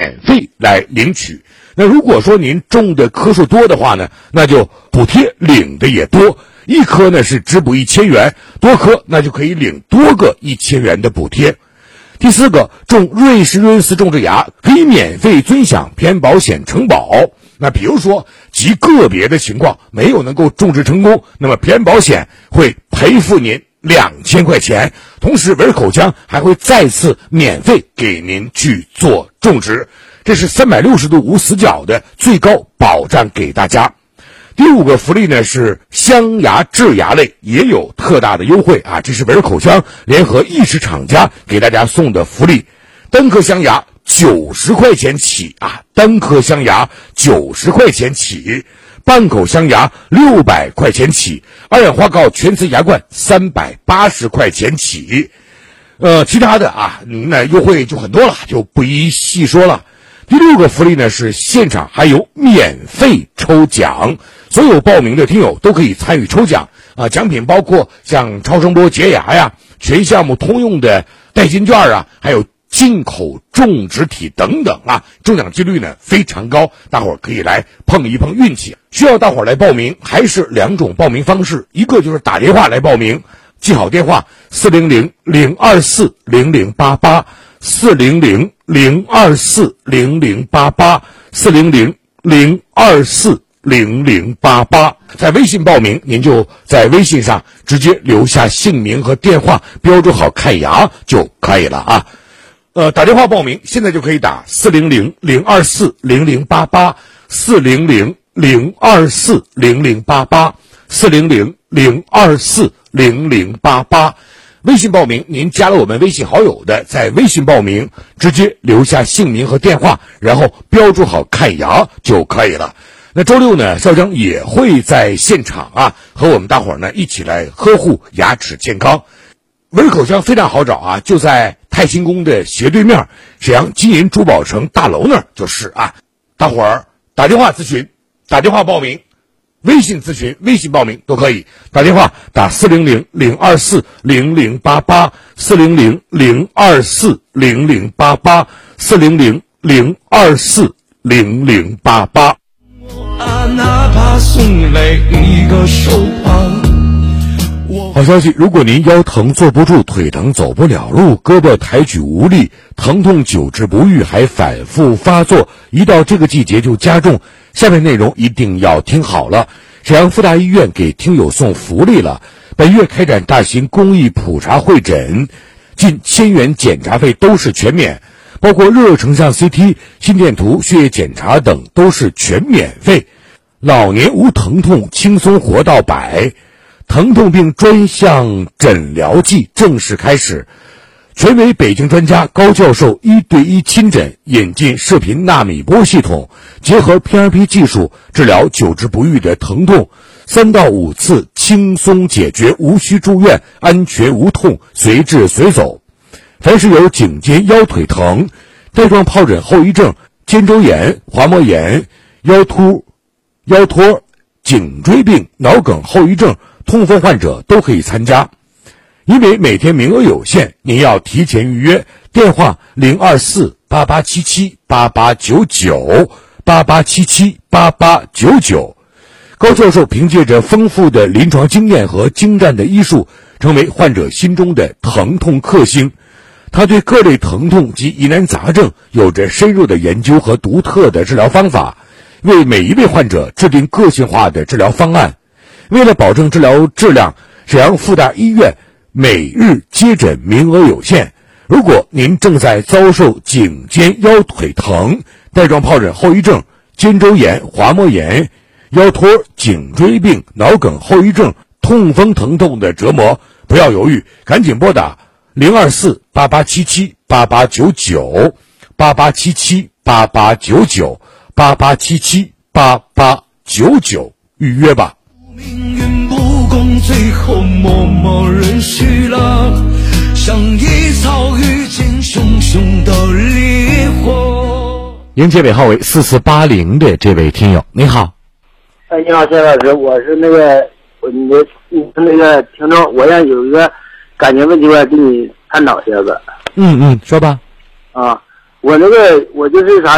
免费来领取。那如果说您种的棵数多的话呢，那就补贴领的也多，一棵呢是只补1000元，多棵那就可以领多个1000元的补贴。第4个，种瑞士瑞恩斯种植芽可以免费尊享偏保险承保。那比如说极个别的情况没有能够种植成功，那么偏保险会赔付您2000块钱，同时维尔口腔还会再次免费给您去做种植，这是360度无死角的最高保障给大家。第5个福利呢是镶牙治牙类也有特大的优惠啊，这是维尔口腔联合意式厂家给大家送的福利，单颗镶牙90块钱起啊，单颗镶牙90块钱起，半口镶牙600块钱起，二氧化锆全瓷牙冠380块钱起。其他的啊，那优惠就很多了，就不一细说了。第6个福利呢是现场还有免费抽奖，所有报名的听友都可以参与抽奖啊，奖品包括像超声波洁牙呀、全项目通用的代金券啊，还有进口种植体等等啊，中奖几率呢非常高，大伙儿可以来碰一碰运气。需要大伙儿来报名，还是2种报名方式，一个就是打电话来报名，记好电话400-024-0088 400-024-0088 400-024-0088。在微信报名，您就在微信上直接留下姓名和电话，标注好看牙就可以了啊。打电话报名，现在就可以打400-024-0088 400-024-0088 400-024-0088。微信报名，您加了我们微信好友的，在微信报名直接留下姓名和电话，然后标注好看牙就可以了。那周6呢，邵征也会在现场啊，和我们大伙儿呢一起来呵护牙齿健康。维尔口腔非常好找啊，就在太清宫的斜对面，沈阳金银珠宝城大楼那儿就是啊。大伙儿打电话咨询，打电话报名，微信咨询、微信报名都可以。打电话打400-024-0088 400-024-0088 400-024-0088。 哪怕送来一个手棒。 好消息，如果您腰疼坐不住，腿疼走不了路，胳膊抬举无力，疼痛久治不愈，还反复发作，一到这个季节就加重，下面内容一定要听好了。沈阳妇大医院给听友送福利了，本月开展大型公益普查会诊，近1000元检查费都是全免，包括热成像 CT、心电图、血液检查等都是全免费。老年无疼痛，轻松活到100。疼痛病专项诊疗季正式开始，权威北京专家高教授1对1亲诊，引进射频纳米波系统，结合 PRP 技术治疗久治不愈的疼痛，3到5次轻松解决，无需住院，安全无痛，随治随走。凡是有颈肩腰腿疼、带状疱疹后遗症、肩周炎、滑膜炎、腰突、腰托、颈椎病、脑梗后遗症、痛风患者都可以参加。因为每天名额有限，您要提前预约，电话024-8877-8899 8877-8899。高教授凭借着丰富的临床经验和精湛的医术，成为患者心中的疼痛克星。他对各类疼痛及疑难杂症有着深入的研究和独特的治疗方法，为每一位患者制定个性化的治疗方案。为了保证治疗质量，沈阳妇大医院每日接诊名额有限。如果您正在遭受颈肩腰腿疼、带状疱疹后遗症、肩周炎、滑膜炎、腰托、颈椎病、脑梗后遗症、痛风疼痛的折磨，不要犹豫，赶紧拨打024-8877-8899 8877-8899 8877-8899预约吧。 命运不公，最后默默认输了，像野草遇见熊熊的烈火。 迎接尾号为4480的这位听友，你好。 你好，谢老师，我是你的听众，我想有一个感情问题，我想跟你探讨一下子。 说吧。 我就是啥